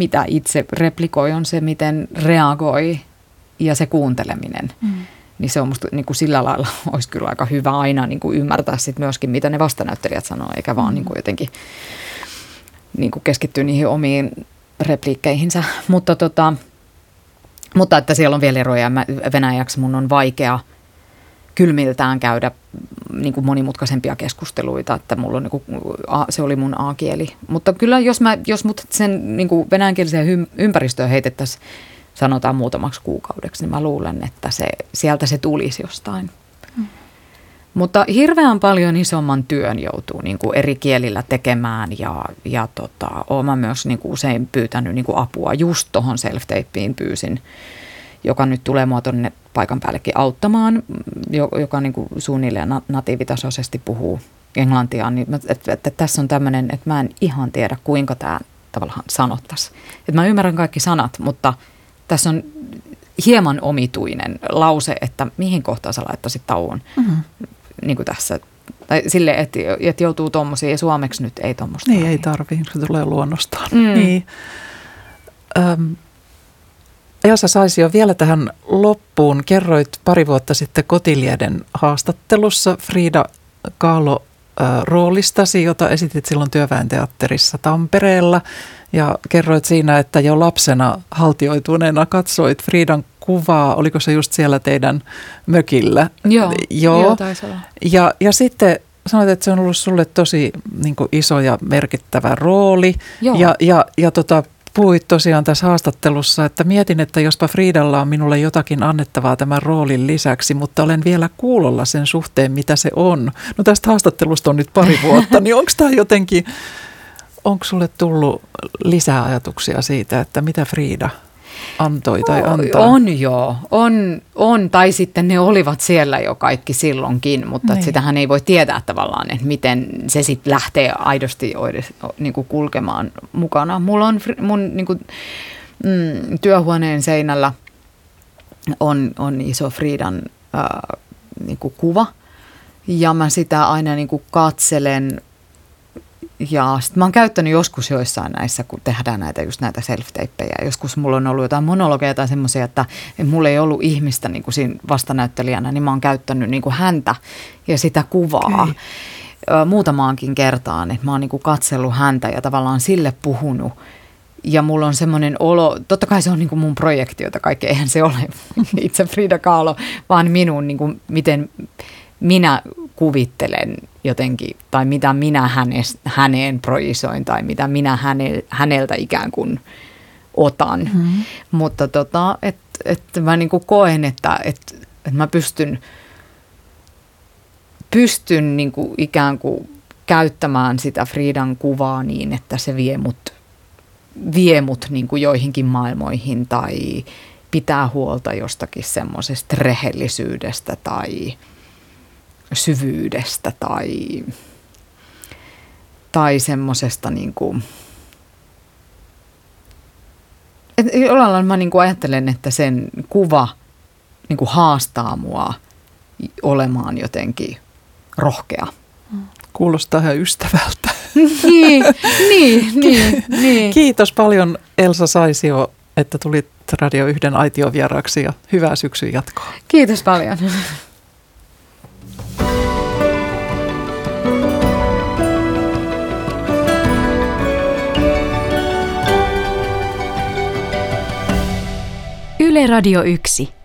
mitä itse replikoi, on se, miten reagoi ja se kuunteleminen. Niin se on musta niin kuin sillä lailla olisi kyllä aika hyvä aina niin kuin ymmärtää sit myöskin, mitä ne vastanäyttelijät sanoo, eikä vaan niin kuin jotenkin niin kuin keskittyä niihin omiin repliikkeihinsä. Mutta että siellä on vielä eroja. Venäjäksi mun on vaikea kylmiltään käydä niin kuin monimutkaisempia keskusteluita, että mulla on, niin kuin, se oli mun A-kieli. Mutta kyllä jos mut sen niin kuin venäjänkieliseen ympäristöön heitettäisiin, sanotaan muutamaksi kuukaudeksi, niin mä luulen, että sieltä se tulisi jostain. Mutta hirveän paljon isomman työn joutuu niin kuin eri kielillä tekemään ja olen mä myös niin kuin usein pyytänyt niin kuin apua. Just tuohon self-tapeen pyysin, joka nyt tulee mua tuonne paikan päällekin auttamaan, joka niin kuin suunnilleen natiivitasoisesti puhuu englantia. Niin, että tässä on tämmöinen, että mä en ihan tiedä, kuinka tämä tavallaan sanottaisiin. Että mä ymmärrän kaikki sanat, mutta tässä on hieman omituinen lause, että mihin kohtaan sä laittaisit tauon. Niin kuin tässä. Tai silleen, että joutuu tommosia, ja suomeksi nyt ei tommoista. Niin, ei tarvii, se tulee luonnostaan. Niin. Elsa Saisio, vielä tähän loppuun. Kerroit pari vuotta sitten Kotilieden haastattelussa Frida Kahlo roolistasi, jota esitit silloin Työväen teatterissa Tampereella. Ja kerroit siinä, että jo lapsena haltioituneena katsoit Fridan kuvaa. Oliko se just siellä teidän mökillä? Joo, taisi olla. Ja sitten sanoit, että se on ollut sulle tosi niin kuin iso ja merkittävä rooli. Joo. Ja puhuit tosiaan tässä haastattelussa, että mietin, että jospa Fridalla on minulle jotakin annettavaa tämän roolin lisäksi, mutta olen vielä kuulolla sen suhteen, mitä se on. No tästä haastattelusta on nyt pari vuotta, niin onko tämä jotenkin, onko sulle tullut lisää ajatuksia siitä, että mitä Frida antoi tai antaa? On joo, on tai sitten ne olivat siellä jo kaikki silloinkin, mutta niin. Sitähän ei voi tietää tavallaan, että miten se sitten lähtee aidosti niin kuin kulkemaan mukana. Mulla on mun niin kuin, työhuoneen seinällä on iso Fridan niin kuin kuva ja mä sitä aina niin kuin katselen. Ja sitten mä oon käyttänyt joskus joissain näissä, kun tehdään näitä self-tapejä. Joskus mulla on ollut jotain monologeja tai semmoisia, että mulla ei ollut ihmistä niin kuin siinä vastanäyttelijänä, niin mä oon käyttänyt niin kuin häntä ja sitä kuvaa muutamaankin kertaan. Että mä oon niin kuin katsellut häntä ja tavallaan sille puhunut. Ja mulla on semmoinen olo, totta kai se on niin kuin mun projektiota, kaikki eihän se ole itse Frida Kahlo, vaan minun, niin kuin, miten minä kuvittelen jotenkin, tai mitä minä häneen projisoin, tai mitä minä häneltä ikään kuin otan. Mutta että mä niin kuin koen, että mä pystyn niin kuin ikään kuin käyttämään sitä Fridan kuvaa niin, että se vie mut niin kuin joihinkin maailmoihin, tai pitää huolta jostakin semmoisesta rehellisyydestä, tai syvyydestä tai semmoisesta niin kuin, jollain lailla mä niin kuin ajattelen, että sen kuva niin kuin haastaa mua olemaan jotenkin rohkea. Kuulostaa ihan ystävältä. Niin. Kiitos paljon Elsa Saisio, että tulit Radio 1 aitiovieraaksi ja hyvää syksyn jatkoa. Kiitos paljon. Yle Radio 1.